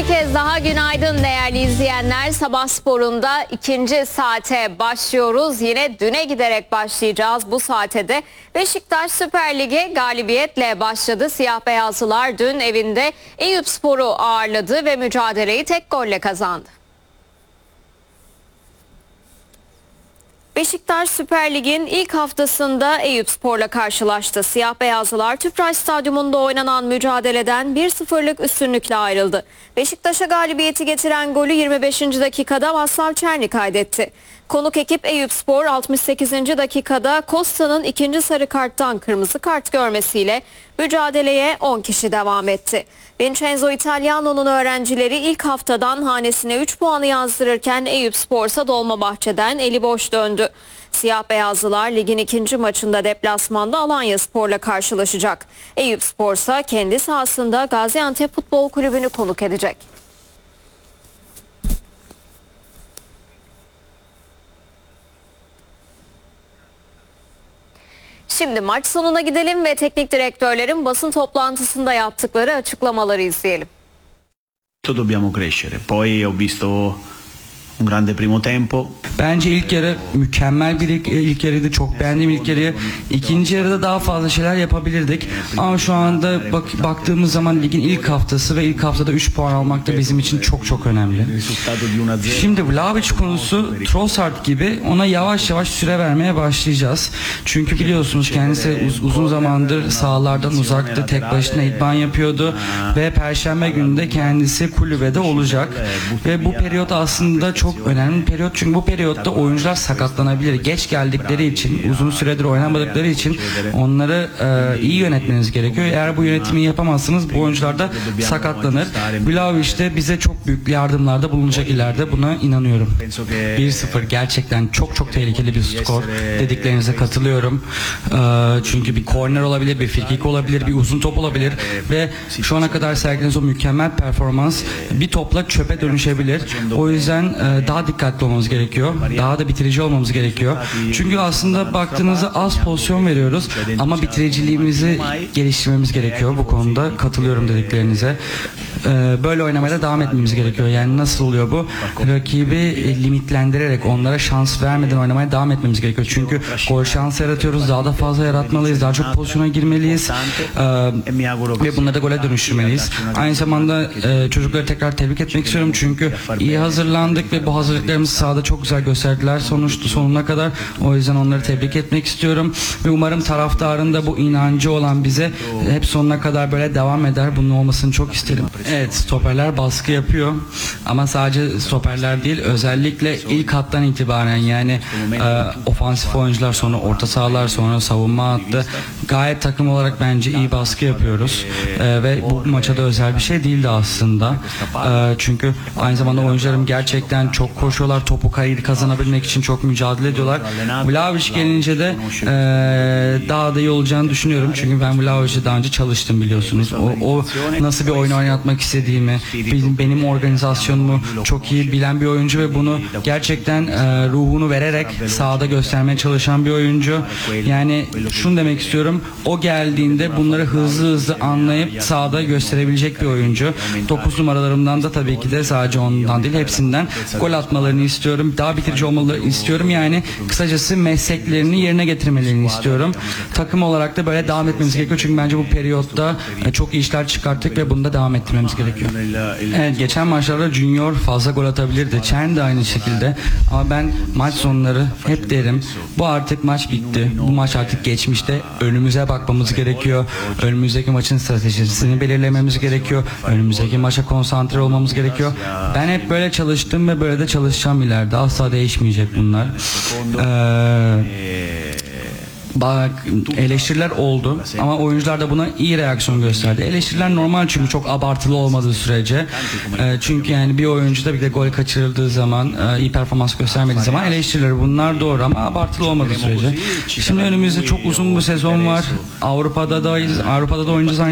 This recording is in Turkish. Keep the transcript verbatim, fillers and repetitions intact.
Bir kez daha günaydın değerli izleyenler. Sabah sporunda ikinci saate başlıyoruz. Yine düne giderek başlayacağız bu saate de. Beşiktaş Süper Lig'e galibiyetle başladı. Siyah beyazlılar dün evinde Eyüpspor'u ağırladı ve mücadeleyi tek golle kazandı. Beşiktaş Süper Lig'in ilk haftasında Eyüpspor'la karşılaştı. Siyah beyazlılar Tüpraş Stadyumunda oynanan mücadeleden bir sıfırlık üstünlükle ayrıldı. Beşiktaş'a galibiyeti getiren golü yirmi beşinci dakikada Vaslav Çerni kaydetti. Konuk ekip Eyüpspor altmış sekizinci dakikada Costa'nın ikinci sarı karttan kırmızı kart görmesiyle mücadeleye on kişi devam etti. Vincenzo Italiano'nun öğrencileri ilk haftadan hanesine üç puanı yazdırırken Eyüpspor ise Dolmabahçe'den eli boş döndü. Siyah beyazlılar ligin ikinci maçında deplasmanda Alanyaspor'la karşılaşacak. Eyüpspor ise kendi sahasında Gaziantep Futbol Kulübü'nü konuk edecek. Şimdi maç sonuna gidelim ve teknik direktörlerin basın toplantısında yaptıkları açıklamaları izleyelim. Dobbiamo crescere. Poi ho visto un grande primo tempo. Bence ilk yarı mükemmel bir ilk, ilk yarıydı. Çok beğendim ilk yarıyı. İkinci yarıda daha fazla şeyler yapabilirdik. Ama şu anda bak, baktığımız zaman ligin ilk haftası ve ilk haftada üç puan almak da bizim için çok çok önemli. Şimdi Vlahovic konusu Trossard gibi ona yavaş yavaş süre vermeye başlayacağız. Çünkü biliyorsunuz kendisi uz, uzun zamandır sahalardan uzaktı. Tek başına idman yapıyordu. Ve Perşembe günü de kendisi kulübede olacak. Ve bu periyot aslında çok önemli bir periyot. Çünkü bu periyot da oyuncular sakatlanabilir. Geç geldikleri için, uzun süredir oynamadıkları için onları e, iyi yönetmeniz gerekiyor. Eğer bu yönetimi yapamazsınız bu oyuncular da sakatlanır. Vlahovic de bize çok büyük yardımlarda bulunacak ileride. Buna inanıyorum. bir sıfır gerçekten çok çok tehlikeli bir skor. Dediklerinize katılıyorum. E, çünkü bir korner olabilir, bir frikik olabilir, bir uzun top olabilir ve şu ana kadar sergilediğiniz o mükemmel performans bir topla çöpe dönüşebilir. O yüzden e, daha dikkatli olmamız gerekiyor. Daha da bitirici olmamız gerekiyor. Çünkü aslında baktığınızda az pozisyon veriyoruz ama bitiriciliğimizi geliştirmemiz gerekiyor. Bu konuda katılıyorum dediklerinize. Ee, böyle oynamaya da devam etmemiz gerekiyor. Yani nasıl oluyor bu? Rakibi limitlendirerek, onlara şans vermeden oynamaya devam etmemiz gerekiyor. Çünkü gol şansı yaratıyoruz. Daha da fazla yaratmalıyız. Daha çok pozisyona girmeliyiz. Ee, ve bunları da gole dönüştürmeliyiz. Aynı zamanda e, çocukları tekrar tebrik etmek istiyorum. Çünkü iyi hazırlandık ve bu hazırlıklarımızı sahada çok güzel gösterdiler sonuçta sonuna kadar. O yüzden onları tebrik etmek istiyorum. Ve umarım taraftarın da bu inancı olan bize hep sonuna kadar böyle devam eder. Bunun olmasını çok isterim. Evet, stoperler baskı yapıyor. Ama sadece stoperler değil, özellikle ilk hattan itibaren yani e, ofansif oyuncular, sonra orta sahalar, sonra savunma hattı gayet takım olarak bence iyi baskı yapıyoruz. E, ve bu maça da özel bir şey değildi aslında. E, çünkü aynı zamanda oyuncularım gerçekten çok koşuyorlar. Topu kaydı kazanabilmek için çok mücadele ediyorlar. Vlahovic gelince de e, daha da iyi olacağını düşünüyorum. Çünkü ben Vlahovic'e daha önce çalıştım biliyorsunuz. O, o nasıl bir oyun oynatmak istediğimi, benim, benim organizasyonumu çok iyi bilen bir oyuncu ve bunu gerçekten e, ruhunu vererek sahada göstermeye çalışan bir oyuncu. Yani şunu demek istiyorum. O geldiğinde bunları hızlı hızlı anlayıp sahada gösterebilecek bir oyuncu. dokuz numaralarımdan da tabii ki de sadece ondan değil hepsinden gol atmalarını istiyorum. Daha bitirici olmalarını istiyorum. Yani kısacası mesleklerini yerine getirmelerini istiyorum. Takım olarak da böyle devam etmemiz gerekiyor. Çünkü bence bu periyotta çok iyi işler çıkarttık ve bunda devam ettirmemiz gerekiyor. Evet, geçen maçlarda Junior fazla gol atabilirdi. Çern de aynı şekilde. Ama ben maç sonları hep derim. Bu artık maç bitti. Bu maç artık geçmişte. Önümüze bakmamız gerekiyor. Önümüzdeki maçın stratejisini belirlememiz gerekiyor. Önümüzdeki maça konsantre olmamız gerekiyor. Ben hep böyle çalıştım ve böyle de çalışacağım ileride. Asla değişmeyecek bunlar. Eee Bak, eleştiriler oldu ama oyuncular da buna iyi reaksiyon gösterdi. Eleştiriler normal çünkü çok abartılı olmadığı sürece. E, çünkü yani bir oyuncu da bir de gol kaçırıldığı zaman, e, iyi performans göstermediği zaman eleştirilir. Bunlar doğru ama abartılı olmadığı sürece. Şimdi önümüzde çok uzun bir sezon var. Avrupa'da da Avrupa'da da oynayacağız.